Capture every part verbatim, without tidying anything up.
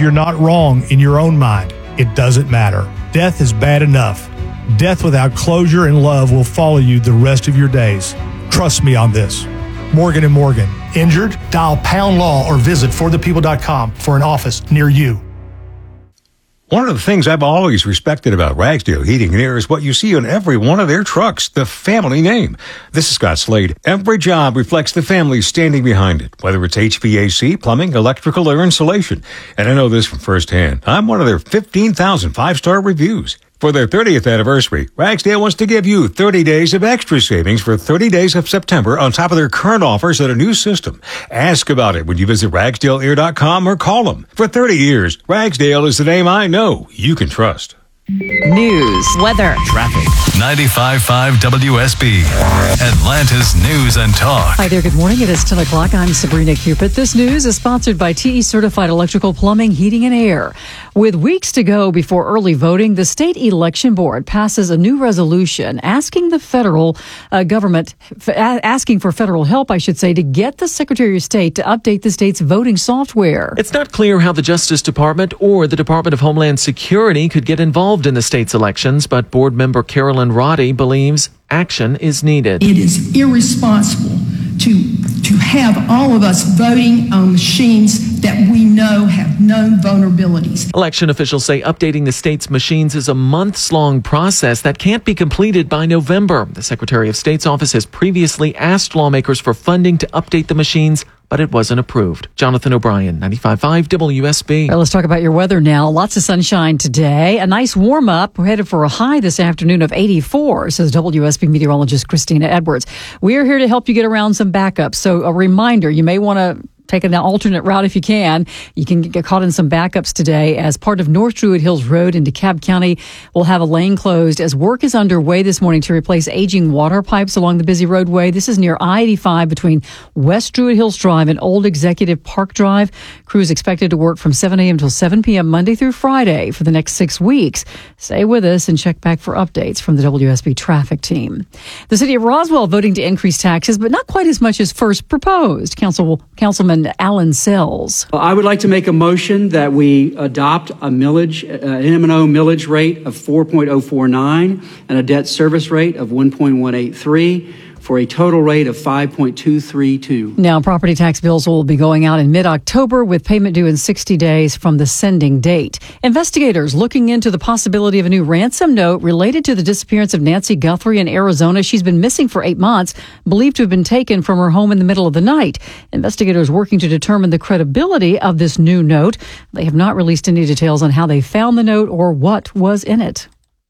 you're not wrong in your own mind, it doesn't matter. Death is bad enough. Death without closure and love will follow you the rest of your days. Trust me on this. Morgan and Morgan. Injured? Dial pound law or visit for the people dot com for an office near you. One of the things I've always respected about Ragsdale Heating and Air is what you see on every one of their trucks, the family name. This is Scott Slade. Every job reflects the family standing behind it, whether it's H V A C, plumbing, electrical, or insulation. And I know this from firsthand. I'm one of their fifteen thousand five-star reviews. For their thirtieth anniversary, Ragsdale wants to give you thirty days of extra savings for thirty days of September on top of their current offers on a new system. Ask about it when you visit ragsdale air dot com or call them. For thirty years, Ragsdale is the name I know you can trust. News, weather, traffic. ninety-five point five W S B, Atlanta's News and Talk. Hi there, good morning. It is ten o'clock. I'm Sabrina Cupid. This news is sponsored by T E Certified Electrical Plumbing, Heating and Air. With weeks to go before early voting, the State Election Board passes a new resolution asking the federal uh, government, f- asking for federal help, I should say, to get the Secretary of State to update the state's voting software. It's not clear how the Justice Department or the Department of Homeland Security could get involved in the state's elections, but board member Carolyn Roddy believes action is needed. It is irresponsible to to have all of us voting on machines that we know have known vulnerabilities. Election officials say updating the state's machines is a months-long process that can't be completed by November. The Secretary of State's office has previously asked lawmakers for funding to update the machines, but it wasn't approved. Jonathan O'Brien, ninety-five point five W S B. All right, let's talk about your weather now. Lots of sunshine today. A nice warm up. We're headed for a high this afternoon of eighty-four, says W S B meteorologist Christina Edwards. We are here to help you get around some backups. So a reminder, you may want to take an alternate route if you can. You can get caught in some backups today as part of North Druid Hills Road in DeKalb County will have a lane closed as work is underway this morning to replace aging water pipes along the busy roadway. This is near I eighty-five between West Druid Hills Drive and Old Executive Park Drive. Crews expected to work from seven a.m. till seven p.m. Monday through Friday for the next six weeks. Stay with us and check back for updates from the W S B traffic team. The city of Roswell voting to increase taxes, but not quite as much as first proposed. Council, Councilman Alan Sells. I would like to make a motion that we adopt a millage, uh, an M and O millage rate of four point oh four nine and a debt service rate of one point one eight three for a total rate of five point two three two. Now, property tax bills will be going out in mid-October with payment due in sixty days from the sending date. Investigators looking into the possibility of a new ransom note related to the disappearance of Nancy Guthrie in Arizona. She's been missing for eight months, believed to have been taken from her home in the middle of the night. Investigators working to determine the credibility of this new note. They have not released any details on how they found the note or what was in it.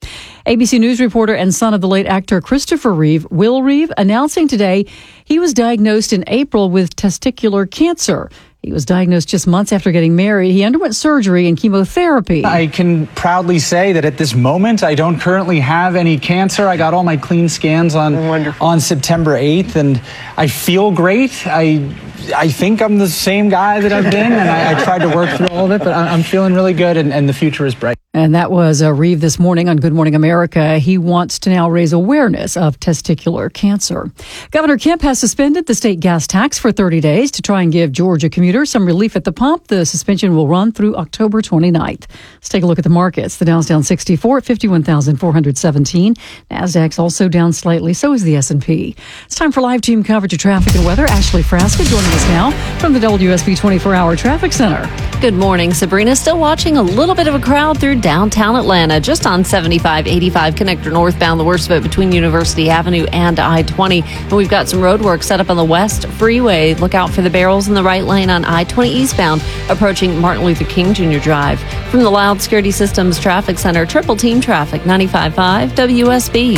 A B C News reporter and son of the late actor Christopher Reeve, Will Reeve, announcing today he was diagnosed in April with testicular cancer. He was diagnosed just months after getting married. He underwent surgery and chemotherapy. I can proudly say that at this moment, I don't currently have any cancer. I got all my clean scans on Wonderful. on September eighth, and I feel great. I I think I'm the same guy that I've been, and I, I tried to work through all of it, but I'm feeling really good, and, and the future is bright. And that was uh, Reeve this morning on Good Morning America. He wants to now raise awareness of testicular cancer. Governor Kemp has suspended the state gas tax for thirty days to try and give Georgia commuters some relief at the pump. The suspension will run through October twenty-ninth. Let's take a look at the markets. The Dow's down sixty-four at fifty-one thousand four hundred seventeen. NASDAQ's also down slightly. So is the S and P. It's time for live team coverage of traffic and weather. Ashley Frasca joining us now from the W S B twenty-four hour Traffic Center. Good morning, Sabrina. Still watching a little bit of a crowd through downtown Atlanta, just on seventy-five eighty-five connector northbound, the worst of it between University Avenue and I twenty. And we've got some road work set up on the West Freeway. Look out for the barrels in the right lane on I twenty eastbound, approaching Martin Luther King Junior Drive. From the Loud Security Systems Traffic Center, Triple Team Traffic, ninety-five point five W S B.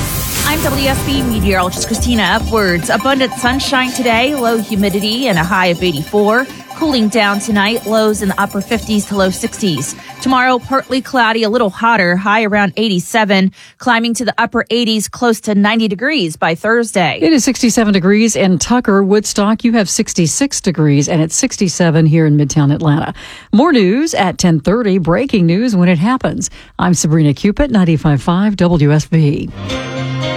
I'm W S B meteorologist Christina Upwards. Abundant sunshine today, low humidity and a high of eighty-four. Cooling down tonight, lows in the upper fifties to low sixties. Tomorrow, partly cloudy, a little hotter, high around eighty-seven, climbing to the upper eighties, close to ninety degrees by Thursday. It is sixty-seven degrees in Tucker, Woodstock. You have sixty-six degrees, and it's sixty-seven here in Midtown Atlanta. More news at ten thirty, breaking news when it happens. I'm Sabrina Cupid, ninety-five point five W S B.